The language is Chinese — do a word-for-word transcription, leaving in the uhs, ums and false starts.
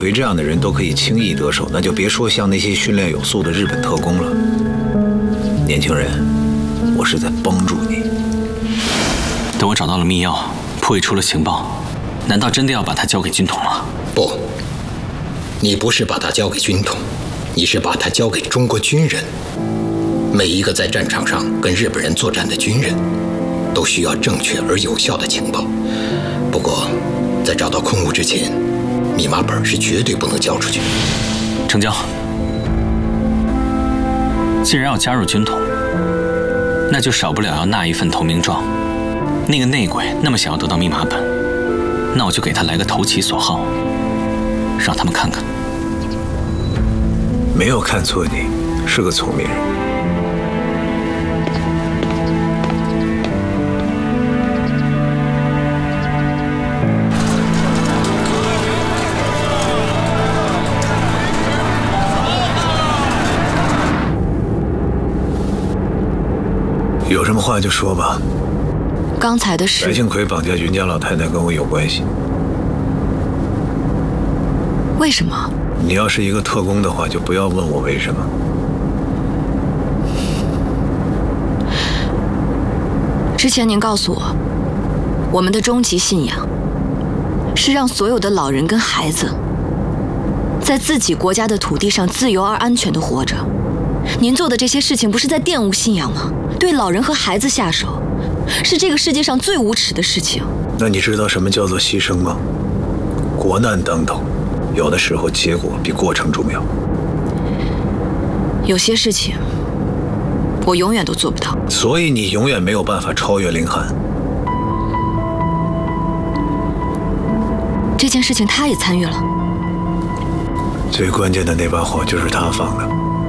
为这样的人都可以轻易得手，那就别说像那些训练有素的日本特工了。年轻人，我是在帮助你。 等我找到了密钥，破译出了情报，难道真的要把它交给军统吗？ 不，你不是把它交给军统，你是把它交给中国军人。每一个在战场上跟日本人作战的军人，都需要正确而有效的情报。不过，在找到空屋之前，密码本是绝对不能交出去。 成交。既然要加入军统，那就少不了要纳一份投名状。那个内鬼那么想要得到密码本，那我就给他来个投其所好，让他们看看。 没有看错你，是个聪明人。有什么话就说吧。 刚才的事， 白庆奎绑架云家老太太跟我有关系。 为什么？ 你要是一个特工的话，就不要问我为什么。 之前您告诉我，我们的终极信仰是让所有的老人跟孩子在自己国家的土地上自由而安全地活着。您做的这些事情不是在玷污信仰吗？对老人和孩子下手，是这个世界上最无耻的事情。 那你知道什么叫做牺牲吗？国难当头，有的时候结果比过程重要。 有些事情我永远都做不到， 所以你永远没有办法超越林寒。 这件事情他也参与了。 最关键的那把火就是他放的。